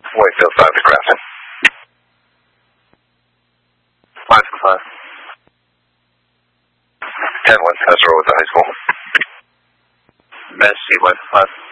Whitefield 5 to Grafton. 5-5. 10-1, Ezra with the high school. Messi, 1-5.